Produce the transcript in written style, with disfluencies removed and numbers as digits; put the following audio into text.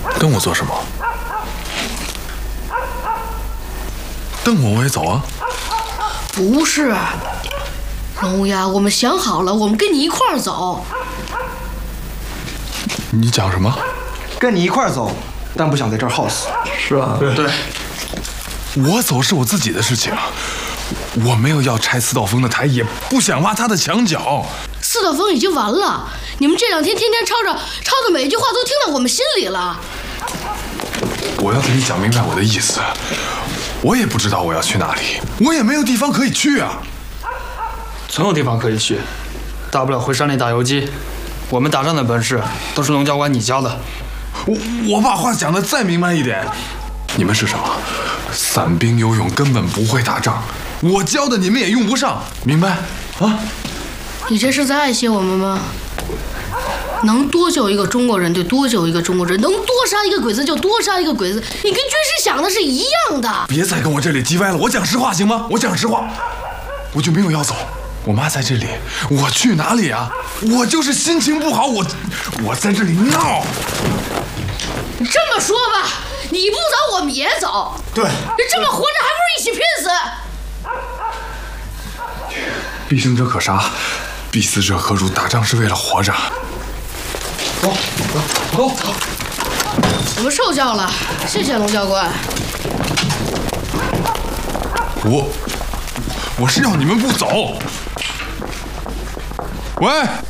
瞪我做什么？瞪我也走啊？ 不是，龙呀，我们想好了，我们跟你一块儿走。 你讲什么？ 跟你一块儿走，但不想在这儿耗死。 是啊，对。 我走是我自己的事情，我没有要拆四道峰的台，也不想挖他的墙角。 四道峰已经完了，你们这2天天天吵的每一句话都听到我们心里了。 我要跟你讲明白我的意思，我也不知道我要去哪里，我也没有地方可以去啊。 总有地方可以去，大不了回山里打游击。我们打仗的本事都是龙教官你教的。 我把话讲得再明白一点，你们是什么？散兵游勇，根本不会打仗，我教的你们也用不上，明白？啊？ 你这是在爱惜我们吗？能多救一个中国人就多救一个中国人，能多杀一个鬼子就多杀一个鬼子，你跟军师想的是一样的。 别再跟我这里叽歪了，我讲实话行吗？我讲实话，我就没有要走。我妈在这里，我去哪里啊？我就是心情不好，我在这里闹。 你这么说吧，你不走我们也走。 对， 这么活着还不如一起拼死。 必生者可杀，必死者可辱。打仗是为了活着。 走。 我们受教了，谢谢龙教官。 我是要你们不走。喂。